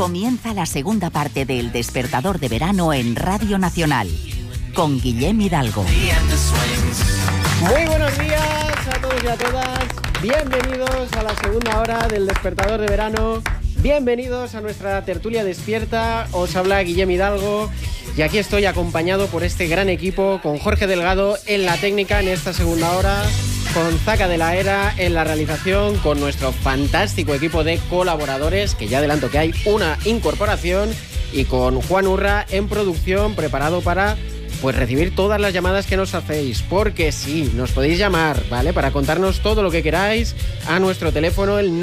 Comienza la segunda parte de El Despertador de Verano en Radio Nacional, con Guillem Hidalgo. Muy buenos días a todos y a todas. Bienvenidos a la segunda hora del Despertador de Verano. Bienvenidos a nuestra tertulia despierta. Os habla Guillem Hidalgo y aquí estoy acompañado por este gran equipo, con Jorge Delgado en la técnica en esta segunda hora, con Zaca de la Era en la realización, con nuestro fantástico equipo de colaboradores, que ya adelanto que hay una incorporación, y con Juan Urra en producción, preparado para recibir todas las llamadas que nos hacéis, porque sí, nos podéis llamar, ¿vale? Para contarnos todo lo que queráis a nuestro teléfono, el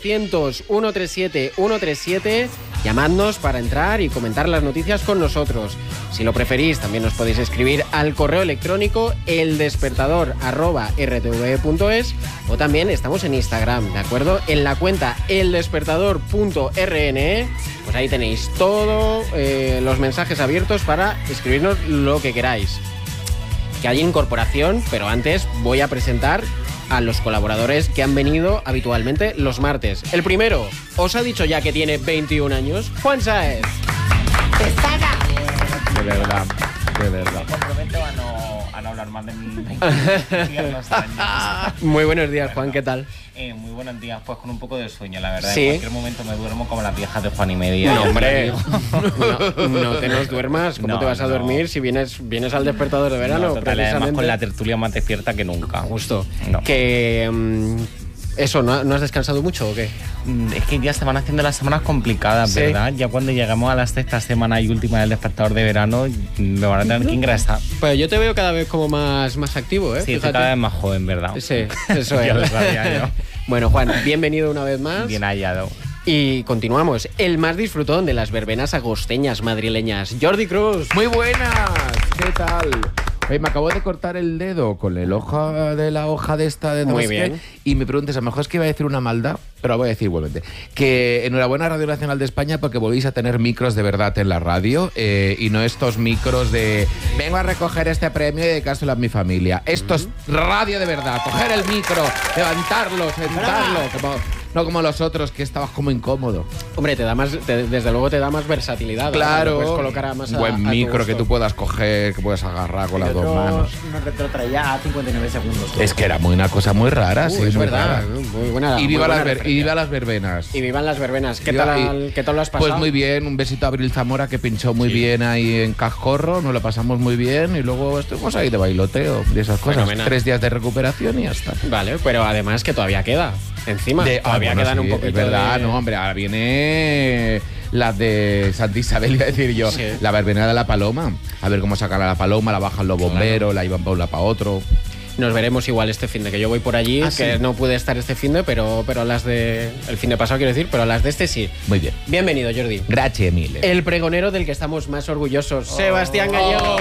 900-137-137. Llamadnos para entrar y comentar las noticias con nosotros. Si lo preferís, también nos podéis escribir al correo electrónico eldespertador@rtve.es, o también estamos en Instagram, ¿de acuerdo? En la cuenta eldespertador.rne, pues ahí tenéis todos los mensajes abiertos para escribirnos lo que queráis. Que hay incorporación, pero antes voy a presentar a los colaboradores que han venido habitualmente los martes. El primero, os ha dicho ya que tiene 21 años, Juan Sáez. De verdad. Me comprometo a no hablar más de mi Muy buenos días, Juan, ¿qué tal? Muy buenos días, pues con un poco de sueño, la verdad. ¿Sí? En cualquier momento me duermo como las viejas de Juan y media. No, hombre, no te nos duermas. ¿Cómo te vas a dormir si vienes al Despertador de Verano? No, total, además con la tertulia más despierta que nunca. Justo. No. Que... ¿Eso, no has descansado mucho o qué? Es que ya se van haciendo las semanas complicadas, ¿Sí? ¿verdad? Ya cuando llegamos a la sexta semana y última del Despertador de Verano, me van a tener que ingresar. Pues yo te veo cada vez como más activo, ¿eh? Sí, Fíjate. estoy cada vez más joven, ¿verdad? Sí, eso es. Ya lo sabía yo. Bueno, Juan, bienvenido una vez más. Bien hallado. Y continuamos. El más disfrutón de las verbenas agosteñas madrileñas, Jordi Cruz. Muy buenas, ¿qué tal? Oye, me acabo de cortar el dedo con el ojo de la hoja de esta de no Muy sé bien. qué, y me preguntas, a lo mejor es que iba a decir una maldad, pero lo voy a decir igualmente. Que enhorabuena a Radio Nacional de España porque volvéis a tener micros de verdad en la radio, y no estos micros de vengo a recoger este premio y dedicárselo a mi familia. Esto es radio de verdad, coger el micro, levantarlo, sentarlo, no como los otros que estabas como incómodo. Hombre, desde luego te da más versatilidad. Claro, Lo puedes colocar más un buen a tu micro gusto. que tú puedas coger, que puedas agarrar con las dos manos. Nos retrotraía a 59 segundos. Es que era una cosa muy rara, sí, Es muy verdad, rara. muy buena. Y muy viva buena las referencia. verbenas. Y vivan las verbenas. ¿Qué Viva- tal lo has pasado? Pues muy bien, un besito a Abril Zamora que pinchó muy bien ahí en Cascorro, nos lo pasamos muy bien y luego estuvimos ahí de bailoteo, de esas cosas. Fenomenal. 3 días de recuperación y ya está. Vale, pero además que todavía queda. Encima, todavía bueno, quedan sí, un poquito es verdad, de... no, hombre, ahora viene las de Santa Isabel, iba a decir yo, Sí. la verbena de la Paloma. A ver cómo sacan a la Paloma, la bajan los bomberos, la iban para un lado para otro. Nos veremos igual este fin de que yo voy por allí, Ah, que sí. no pude estar este fin de, pero a las de... El fin de pasado quiero decir, pero a las de este sí. Muy bien. Bienvenido, Jordi. Gracias, Mille. El pregonero del que estamos más orgullosos, Sebastián Gallego.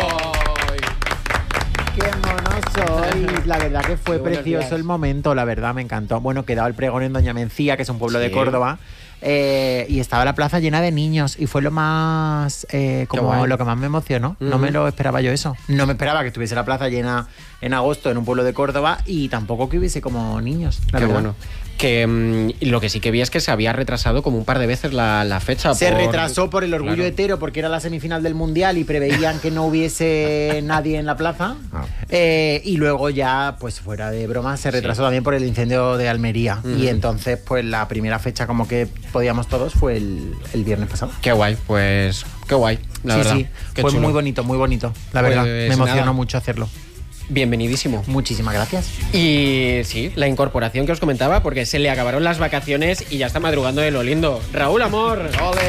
¡Qué mono soy! La verdad que fue Qué buenos precioso días. el momento, la verdad me encantó. Bueno, quedaba el pregón en Doña Mencía, que es un pueblo Sí. de Córdoba, y estaba la plaza llena de niños y fue lo más, como guay. lo que más me emocionó. No me lo esperaba yo eso. No me esperaba que estuviese la plaza llena en agosto en un pueblo de Córdoba y tampoco que hubiese como niños. La Qué verdad. bueno. Que lo que sí que vi es que se había retrasado como un par de veces la fecha. Se retrasó por el orgullo Claro. hetero porque era la semifinal del Mundial y preveían que no hubiese nadie en la plaza. Ah. Y luego ya, pues fuera de broma, se retrasó también por el incendio de Almería. Y entonces, pues la primera fecha como que podíamos todos fue el viernes pasado. Qué guay, pues qué guay, la verdad. Sí, Qué fue chulo. muy bonito, la Pues verdad. Me emocionó nada. mucho hacerlo. Bienvenidísimo. Muchísimas gracias. Y sí, la incorporación que os comentaba, porque se le acabaron las vacaciones y ya está madrugando de lo lindo. Raúl Amor. ¡Ole!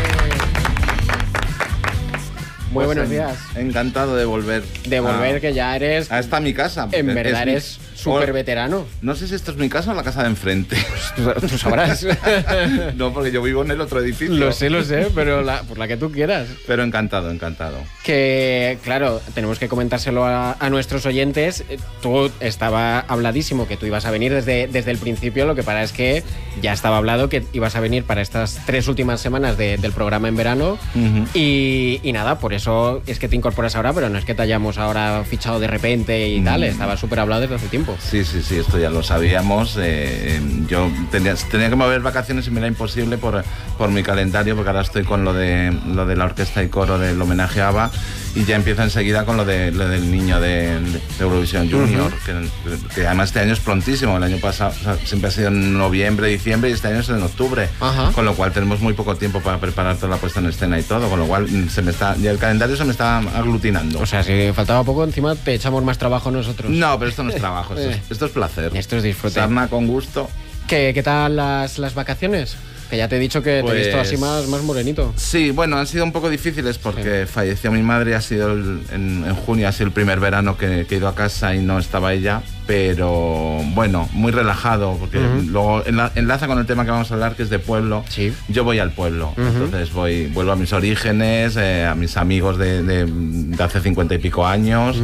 Muy Pues buenos días. Encantado de volver. De volver, que ya eres... A esta mi casa. En verdad mi- eres súper o- veterano. No sé si esto es mi casa o la casa de enfrente. Tú sabrás. No, porque yo vivo en el otro edificio. Lo sé, pero por la que tú quieras. Pero encantado, encantado. Que, claro, tenemos que comentárselo a nuestros oyentes. Tú estaba habladísimo que tú ibas a venir desde el principio. Lo que pasa es que ya estaba hablado que ibas a venir para estas 3 últimas semanas del programa en verano. Ujú. Y nada, por eso es que te incorporas ahora, pero no es que te hayamos ahora fichado de repente y tal. Estaba súper hablado desde hace tiempo. tiempo. Sí, esto ya lo sabíamos. Yo tenía que mover vacaciones y me era imposible por mi calendario, porque ahora estoy con lo de la orquesta y coro del homenaje a ABBA, y ya empiezo enseguida con lo del niño de Eurovisión Junior, que además este año es prontísimo. El año pasado siempre ha sido en noviembre, diciembre, y este año es en octubre. Con lo cual tenemos muy poco tiempo para preparar toda la puesta en escena y todo, con lo cual ya el calendario se me está aglutinando. O sea, si faltaba poco, encima te echamos más trabajo nosotros. No, pero esto no es trabajo, esto es placer. Esto es disfrute. Sarna con gusto. ¿Qué tal las vacaciones? Que ya te he dicho que te he visto así más morenito. Sí, bueno, han sido un poco difíciles porque falleció mi madre, ha sido en junio, ha sido el primer verano que he ido a casa y no estaba ella, pero bueno, muy relajado, porque luego enlaza con el tema que vamos a hablar, que es de pueblo. Sí. Yo voy al pueblo, entonces vuelvo a mis orígenes, a mis amigos de hace 50 y pico años,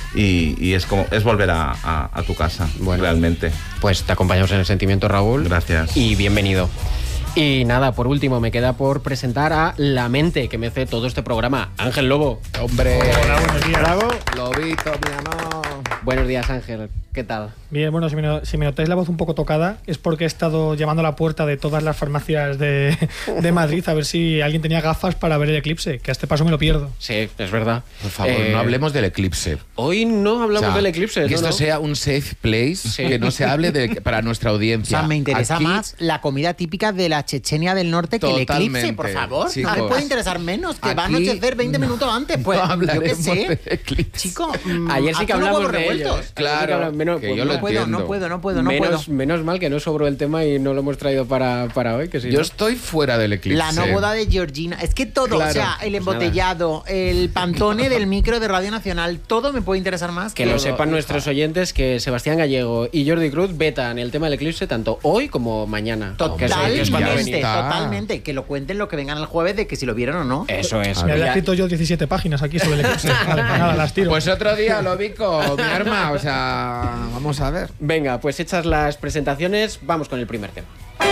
y es volver a tu casa, realmente. Pues te acompañamos en el sentimiento, Raúl. Gracias. Y bienvenido. Y nada, por último, me queda por presentar a la mente que me hace todo este programa, Ángel Lobo. ¡Hombre! Hola, buenos días. ¡Bravo! Lobito, mi amor. Buenos días, Ángel. ¿Qué tal? Bien, bueno, si me notáis la voz un poco tocada, es porque he estado llamando a la puerta de todas las farmacias de Madrid a ver si alguien tenía gafas para ver el eclipse, que a este paso me lo pierdo. Sí, es verdad. Por favor, no hablemos del eclipse. Hoy no hablamos del eclipse. Que esto sea un safe place, que no se hable para nuestra audiencia. O sea, me interesa Aquí, más la comida típica de la Chechenia del Norte que el eclipse, por favor. Chicos, no me puede interesar menos, que va a anochecer 20 minutos antes. Pues, yo qué sé. del eclipse. Chico, ayer sí que hablamos de ellos. Claro, que yo lo entiendo. No puedo. Menos mal que no sobró el tema y no lo hemos traído para hoy. Que sí, yo estoy fuera del eclipse. La no boda de Georgina. Es que todo, claro, o sea, el embotellado, el pantone del micro de Radio Nacional, todo me puede interesar más. Que lo sepan nuestros oyentes que Sebastián Gallego y Jordi Cruz vetan el tema del eclipse tanto hoy como mañana. Totalmente. Que lo cuenten lo que vengan el jueves de que si lo vieron o no. Eso es. Me había escrito yo 17 páginas aquí sobre el eclipse. Vale, pues nada, las tiro. Pues otro día lo bico, mi arma. O sea, vamos a ver. Venga, pues hechas las presentaciones, vamos con el primer tema.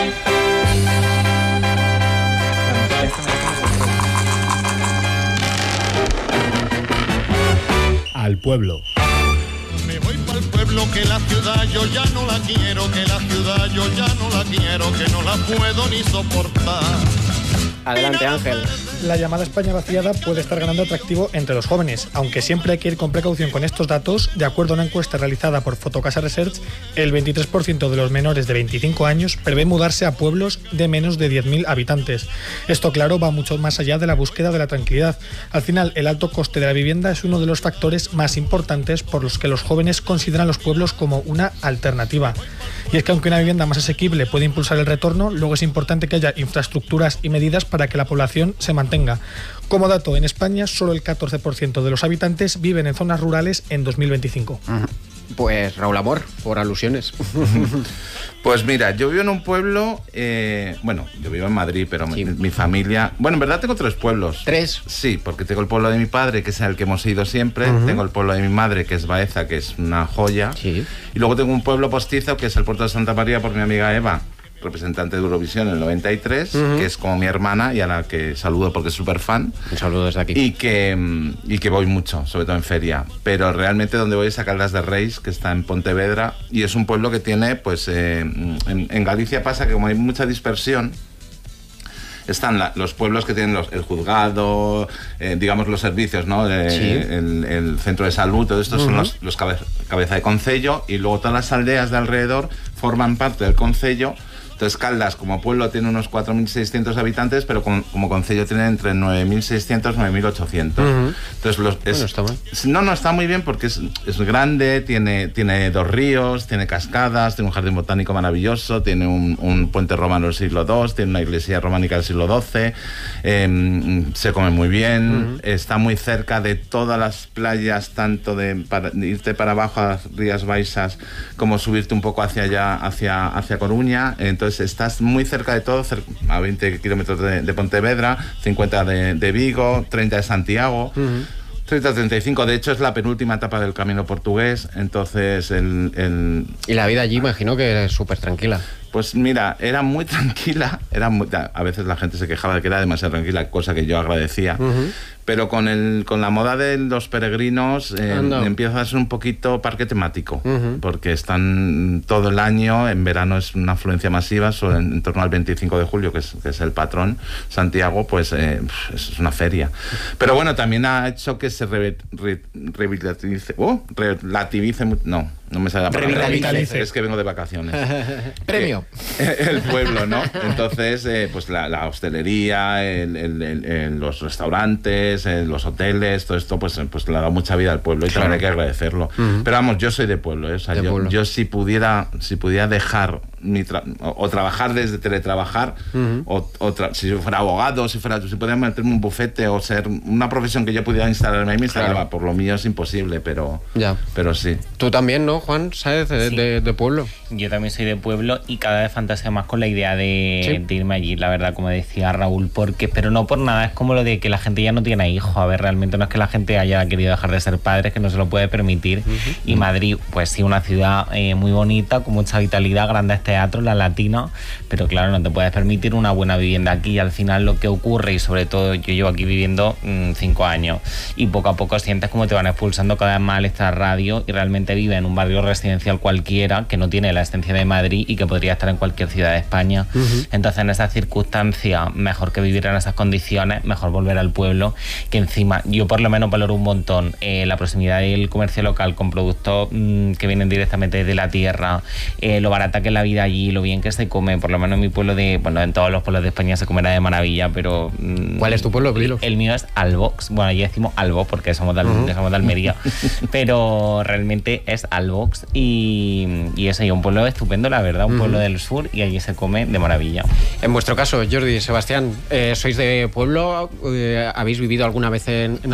Al pueblo. Me voy pa'l pueblo, que la ciudad yo ya no la quiero, que la ciudad yo ya no la quiero, que no la puedo ni soportar. Adelante, Ángel. La llamada España vaciada puede estar ganando atractivo entre los jóvenes, aunque siempre hay que ir con precaución con estos datos. De acuerdo a una encuesta realizada por Fotocasa Research, el 23% de los menores de 25 años prevé mudarse a pueblos de menos de 10.000 habitantes. Esto, claro, va mucho más allá de la búsqueda de la tranquilidad. Al final, el alto coste de la vivienda es uno de los factores más importantes por los que los jóvenes consideran los pueblos como una alternativa. Y es que aunque una vivienda más asequible puede impulsar el retorno, luego es importante que haya infraestructuras y medidas para que la población se mantenga. Como dato, en España solo el 14% de los habitantes viven en zonas rurales en 2025. Pues Raúl Amor, por alusiones. Pues mira, yo vivo en un pueblo, yo vivo en Madrid, pero sí. mi familia... Bueno, en verdad tengo 3 pueblos. ¿3? Sí, porque tengo el pueblo de mi padre, que es el que hemos ido siempre, tengo el pueblo de mi madre, que es Baeza, que es una joya, y luego tengo un pueblo postizo, que es el puerto de Santa María, por mi amiga Eva, representante de Eurovisión en el 93, que es como mi hermana y a la que saludo porque es súper fan. Un saludo desde aquí. Y que voy mucho, sobre todo en feria. Pero realmente donde voy es a Caldas de Reis, que está en Pontevedra, y es un pueblo que tiene, pues en Galicia pasa que como hay mucha dispersión, están los pueblos que tienen el juzgado, digamos los servicios, ¿no? El centro de salud, todo esto son los cabeza de concello, y luego todas las aldeas de alrededor forman parte del concello. Entonces Caldas como pueblo tiene unos 4.600 habitantes, pero como concello tiene entre 9.600 y 9.800. Entonces está mal. No, está muy bien porque es grande, tiene 2 ríos, tiene cascadas, tiene un jardín botánico maravilloso, tiene un puente romano del siglo II, tiene una iglesia románica del siglo XII, se come muy bien, está muy cerca de todas las playas, tanto para irte para abajo a Rías Baixas como subirte un poco hacia allá, hacia Coruña. Entonces estás muy cerca de todo, a 20 kilómetros de Pontevedra, 50 de Vigo, 30 de Santiago, 30-35, de hecho es la penúltima etapa del camino portugués, entonces Y la vida allí imagino que es súper tranquila. Pues mira, era muy tranquila, a veces la gente se quejaba de que era demasiado tranquila, cosa que yo agradecía, pero con la moda de los peregrinos empieza a ser un poquito parque temático, porque están todo el año, en verano es una afluencia masiva, en torno al 25 de julio, que es el patrón, Santiago, pues es una feria. Pero bueno, también ha hecho que se relativice, no me sale la palabra. Revitalice. Es que vengo de vacaciones. Premio. El pueblo, ¿no? Entonces, pues la hostelería, los restaurantes, los hoteles, todo esto, pues le ha dado mucha vida al pueblo y también hay que agradecerlo. Pero vamos, yo soy de pueblo, ¿eh? O sea, yo si pudiera dejar o trabajar desde teletrabajar, si yo fuera abogado, si pudiera meterme un bufete o ser una profesión que yo pudiera instalarme ahí, me instalaba. Claro. Por lo mío es imposible, pero sí. Tú también, ¿no, Juan? ¿Sabes? De pueblo. Yo también soy de pueblo y cada vez fantaseo más con la idea de irme allí, la verdad, como decía Raúl, pero no por nada, es como lo de que la gente ya no tiene hijos. A ver, realmente no es que la gente haya querido dejar de ser padres, que no se lo puede permitir. Y Madrid, pues sí, una ciudad muy bonita, con mucha vitalidad, grandes teatros, la Latina, pero claro, no te puedes permitir una buena vivienda aquí. Y al final lo que ocurre, y sobre todo yo llevo aquí viviendo 5 años, y poco a poco sientes como te van expulsando cada vez más esta radio, y realmente vive en un barrio residencial cualquiera que no tiene la esencia de Madrid y que podría estar en cualquier ciudad de España. Entonces, en esas circunstancias, mejor que vivir en esas condiciones, mejor volver al pueblo, que encima yo por lo menos valoro un montón la proximidad del comercio local con productos que vienen directamente de la tierra, lo barata que es la vida allí, lo bien que se come, por lo menos en mi pueblo en todos los pueblos de España se comerá de maravilla, pero... ¿Cuál es tu pueblo, Pilo? El mío es Albox, bueno, allí decimos Albox porque somos de Almería, pero realmente es Albox y eso, y un pueblo estupendo, la verdad, un pueblo del sur, y allí se come de maravilla. En vuestro caso, Jordi, Sebastián, ¿sois de pueblo? ¿Habéis vivido alguna vez en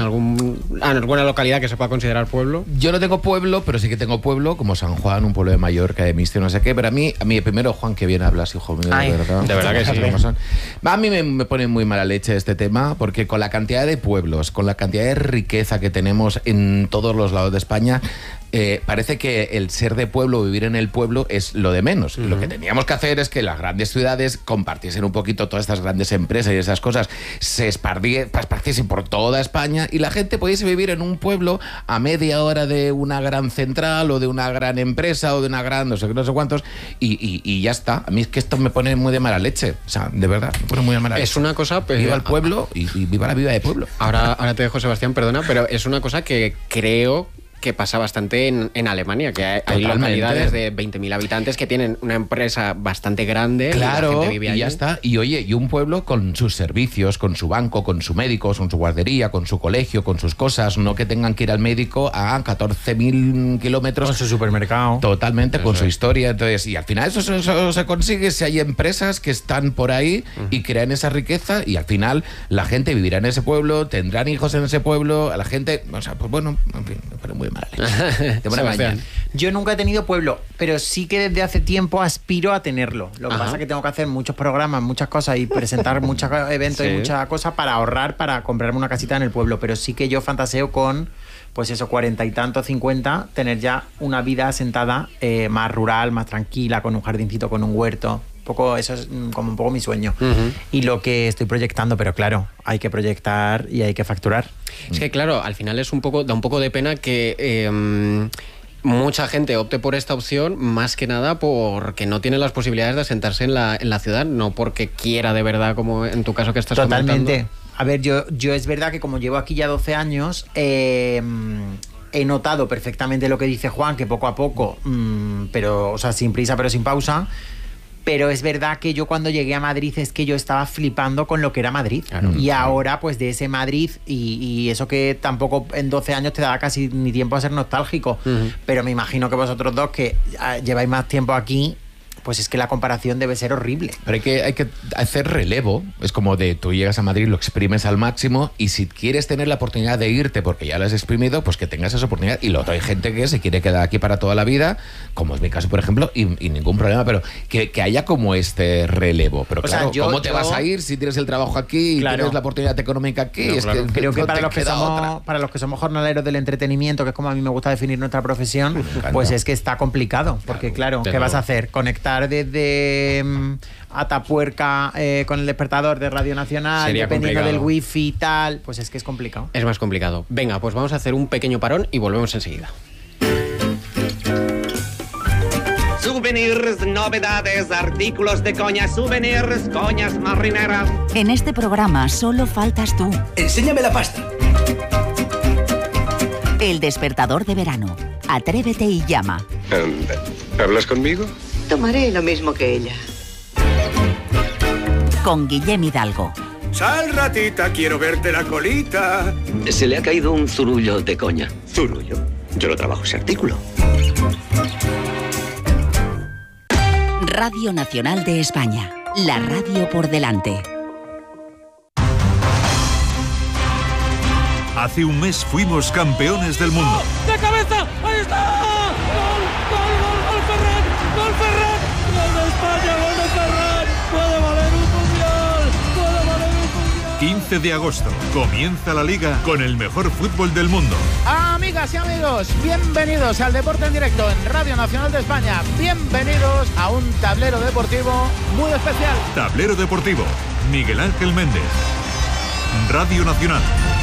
alguna localidad que se pueda considerar pueblo? Yo no tengo pueblo, pero sí que tengo pueblo, como San Juan, un pueblo de Mallorca, de Miste, no sé qué, pero a mí primero, Juan, que bien hablas, hijo mío, de verdad que sí. A mí me pone muy mala leche este tema, porque con la cantidad de pueblos, con la cantidad de riqueza que tenemos en todos los lados de España, parece que el ser de pueblo, vivir en el pueblo, es lo de menos. Lo que teníamos que hacer es que las grandes ciudades compartiesen un poquito todas estas grandes empresas y esas cosas, se esparciesen por toda España y la gente pudiese vivir en un pueblo a media hora de una gran central o de una gran empresa o de una gran no sé cuántos y ya está. A mí es que esto me pone muy de mala leche. O sea, de verdad, me pone muy de mala leche. Es una cosa... Viva el pueblo y viva la vida de pueblo. Ahora te dejo, Sebastián, perdona, pero es una cosa que creo que pasa bastante en Alemania, que hay localidades de 20.000 habitantes que tienen una empresa bastante grande. Claro, y la gente vive allí. Ya está. Y oye, y un pueblo con sus servicios, con su banco, con su médico, con su guardería, con su colegio, con sus cosas, no que tengan que ir al médico a 14.000 kilómetros. Con su supermercado. Totalmente, con su historia. Entonces, y al final eso se consigue si hay empresas que están por ahí y crean esa riqueza, y al final la gente vivirá en ese pueblo, tendrán hijos en ese pueblo, a la gente, o sea, pues bueno, en fin, pero muy mal. Yo nunca he tenido pueblo, pero sí que desde hace tiempo aspiro a tenerlo. Lo que pasa es que tengo que hacer muchos programas, muchas cosas y presentar muchos eventos y muchas cosas para ahorrar, para comprarme una casita en el pueblo. Pero sí que yo fantaseo con, pues eso, 40 y tantos, 50, tener ya una vida asentada, más rural, más tranquila, con un jardincito, con un huerto. Eso es como un poco mi sueño y lo que estoy proyectando, pero claro, hay que proyectar y hay que facturar. Es que claro, al final da un poco de pena que mucha gente opte por esta opción, más que nada porque no tiene las posibilidades de asentarse en la ciudad, no porque quiera de verdad, como en tu caso que estás Totalmente. comentando. A ver, yo es verdad que como llevo aquí ya 12 años, he notado perfectamente lo que dice Juan, que poco a poco, pero, o sea, sin prisa pero sin pausa. Pero es verdad que yo cuando llegué a Madrid es que yo estaba flipando con lo que era Madrid. Claro, y ahora, pues de ese Madrid, y eso que tampoco en 12 años te da casi ni tiempo a ser nostálgico. Pero me imagino que vosotros dos, que lleváis más tiempo aquí, pues es que la comparación debe ser horrible. Pero hay que hacer relevo. Es como de tú llegas a Madrid, lo exprimes al máximo, y si quieres tener la oportunidad de irte porque ya lo has exprimido, pues que tengas esa oportunidad. Y lo otro, hay gente que se quiere quedar aquí para toda la vida, como es mi caso, por ejemplo, y ningún problema, pero que haya como este relevo. Pero claro, ¿cómo te vas a ir si tienes el trabajo aquí y tienes la oportunidad económica aquí? No, claro. Creo que para los que somos jornaleros del entretenimiento, que es como a mí me gusta definir nuestra profesión, pues es que está complicado, porque claro, ¿qué vas a hacer? Conectar estar desde Atapuerca con el despertador de Radio Nacional, sería dependiendo complicado. del wifi y tal, pues es que es complicado. Es más complicado. Venga, pues vamos a hacer un pequeño parón y volvemos enseguida. Souvenirs, novedades, artículos de coña, souvenirs, coñas marineras. En este programa solo faltas tú. Enséñame la pasta. El despertador de verano. Atrévete y llama. ¿Hablas conmigo? Tomaré lo mismo que ella. Con Guillem Hidalgo. Sal, ratita, quiero verte la colita. Se le ha caído un zurullo de coña. ¿Zurullo? Yo lo trabajo ese artículo. Radio Nacional de España. La radio por delante. Hace un mes fuimos campeones del mundo. ¡De cabeza! ¡Ahí está! ¡Gol! ¡Gol! ¡Gol! ¡Gol Ferran! ¡Gol Ferran! ¡Gol de España! ¡Gol de Ferran! ¡Puede valer un mundial! ¡Puede valer un mundial! 15 de agosto. Comienza la Liga con el mejor fútbol del mundo. Amigas y amigos, bienvenidos al Deporte en Directo en Radio Nacional de España. Bienvenidos a un tablero deportivo muy especial. Tablero deportivo. Miguel Ángel Méndez. Radio Nacional.